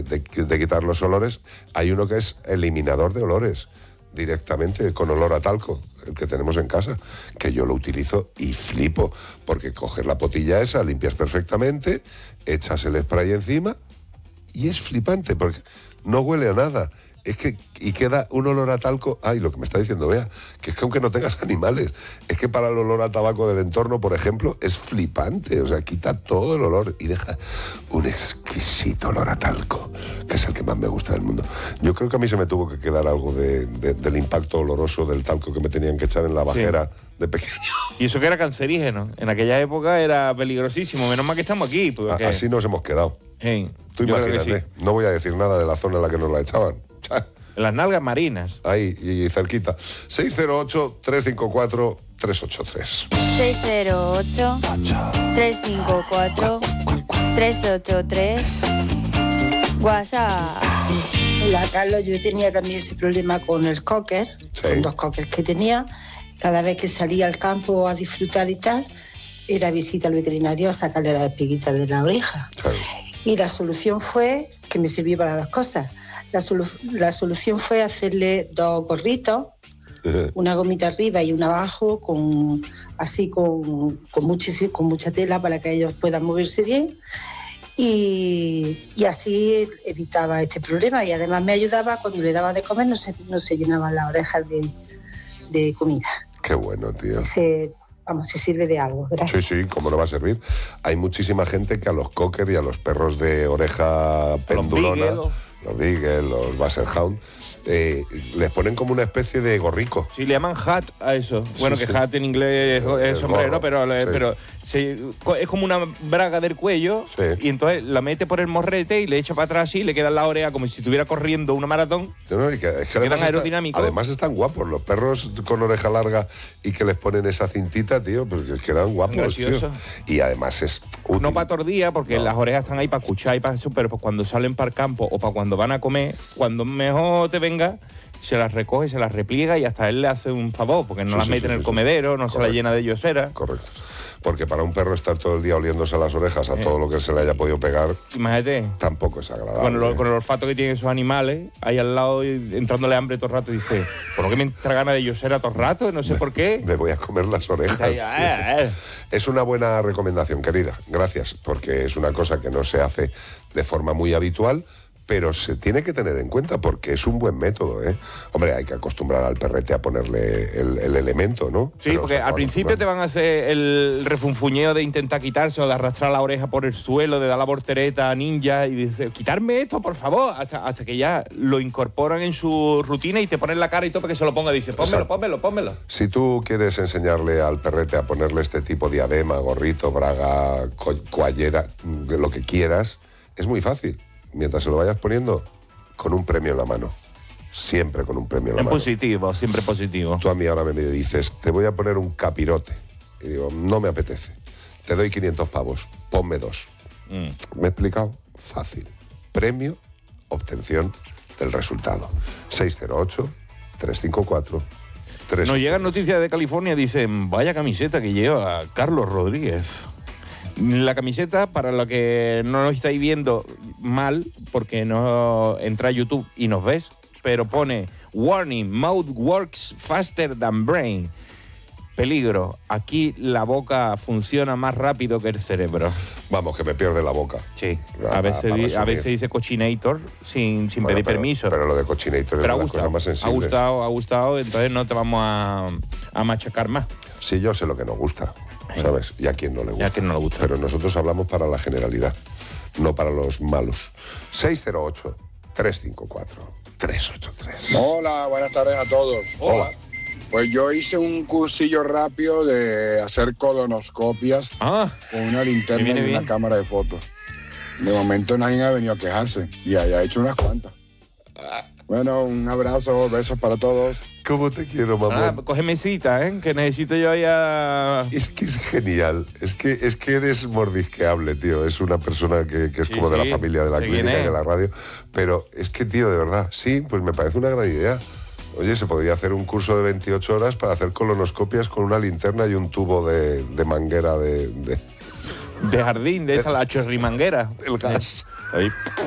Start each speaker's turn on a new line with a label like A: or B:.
A: de quitar los olores, hay uno que es eliminador de olores, directamente con olor a talco, el que tenemos en casa, que yo lo utilizo y flipo, porque coges la potilla esa, limpias perfectamente, echas el spray encima y es flipante, porque no huele a nada. Es que, y queda un olor a talco. Ay, lo que me está diciendo Bea, que es que aunque no tengas animales, es que para el olor a tabaco del entorno, por ejemplo, es flipante. O sea, quita todo el olor y deja un exquisito olor a talco, que es el que más me gusta del mundo. Yo creo que a mí se me tuvo que quedar algo del impacto oloroso del talco que me tenían que echar en la bajera de pequeño.
B: Y eso que era cancerígeno. En aquella época era peligrosísimo. Menos mal que estamos aquí. Porque...
A: Así nos hemos quedado.
B: Hey,
A: tú imagínate, sí. No voy a decir nada de la zona en la que nos la echaban.
B: En las nalgas marinas.
A: Ahí, y cerquita. 608-354-383.
C: 608-354-383. WhatsApp.
D: Hola, Carlos. Yo tenía también ese problema con el cocker, con 2 cockers que tenía. Cada vez que salía al campo a disfrutar y tal, era visita al veterinario a sacarle las espiguitas de la oreja. Claro. Y la solución fue, que me sirvió para 2 cosas. La solución fue hacerle 2 gorritos, una gomita arriba y una abajo, con mucha tela para que ellos puedan moverse bien. Y así evitaba este problema. Y además me ayudaba, cuando le daba de comer, no se llenaban las orejas de comida.
A: Qué bueno, tío.
D: Se sirve de algo, ¿verdad?
A: Sí, ¿cómo no va a servir? Hay muchísima gente que a los cocker y a los perros de oreja pendulona, los beagle, los basset hound, les ponen como una especie de gorrico.
B: Sí, le llaman hat a eso. Bueno, sí, que hat en inglés es sombrero, pero es como una braga del cuello, y entonces la mete por el morrete y le echa para atrás y le queda la oreja como si estuviera corriendo una maratón.
A: No, y que quedan aerodinámicos. Además están guapos los perros con oreja larga y que les ponen esa cintita, tío, porque quedan guapos, tío. Y además es útil.
B: No para tordía, porque las orejas están ahí para escuchar y para eso, pero pues cuando salen para el campo o para cuando van a comer, cuando mejor te venga, se las recoge, se las repliega y hasta él le hace un favor, porque no las mete en el comedero, no se la llena de yosera.
A: Correcto. Porque para un perro estar todo el día oliéndose a las orejas a todo lo que se le haya podido pegar,
B: imagínate,
A: tampoco es agradable.
B: Con el olfato que tienen esos animales, ahí al lado, entrándole hambre todo el rato, y dice, ¿por qué me entra gana de yosera todo el rato? No sé por qué.
A: Me voy a comer las orejas. Es una buena recomendación, querida. Gracias, porque es una cosa que no se hace de forma muy habitual, pero se tiene que tener en cuenta porque es un buen método, ¿eh? Hombre, hay que acostumbrar al perrete a ponerle el elemento, ¿no?
B: Sí, pero porque al principio te van a hacer el refunfuñeo de intentar quitarse o de arrastrar la oreja por el suelo, de dar la voltereta ninja y dice, quitarme esto, por favor, hasta que ya lo incorporan en su rutina y te ponen la cara y todo para que se lo ponga. Dice, pónmelo.
A: Si tú quieres enseñarle al perrete a ponerle este tipo de diadema, gorrito, braga, cuallera, lo que quieras, es muy fácil. Mientras se lo vayas poniendo, con un premio en la mano. Siempre con un premio en la mano.
B: Positivo, siempre positivo.
A: Tú a mí ahora me dices, te voy a poner un capirote. Y digo, no me apetece. Te doy 500 pavos, ponme 2. ¿Me he explicado? Fácil. Premio, obtención del resultado. 608-354-383.
B: Nos llegan noticias de California, dicen, vaya camiseta que lleva Carlos Rodríguez. La camiseta, para lo que no nos estáis viendo mal, porque no entra a YouTube y nos ves, pero pone Warning, mouth works faster than brain. Peligro, aquí la boca funciona más rápido que el cerebro.
A: Vamos, que me pierde la boca.
B: Sí, a veces dice cochinator sin pedir permiso.
A: Pero lo de cochinator es una cosa más sensible.
B: Ha gustado, entonces no te vamos a machacar más.
A: Sí, yo sé lo que nos gusta, ¿sabes? Y a quien no le gusta.
B: Y a quien no le gusta.
A: Pero nosotros hablamos para la generalidad, no para los malos. 608-354-383.
E: Hola, buenas tardes a todos.
A: Hola.
E: Pues yo hice un cursillo rápido de hacer colonoscopias con una linterna y una cámara de fotos. De momento nadie ha venido a quejarse y haya hecho unas cuantas. Bueno, un abrazo, besos para todos.
A: ¿Cómo te quiero, mamá?
B: Cógeme cita, que necesito yo allá.
A: Es que es genial. Es que eres mordisqueable, tío. Es una persona que es como de la familia de la clínica y de la radio. Pero es que, tío, de verdad, sí, pues me parece una gran idea. Oye, se podría hacer un curso de 28 horas para hacer colonoscopias con una linterna y un tubo de manguera de
B: jardín, de esta la chorrimanguera.
A: El gas.
B: Ahí.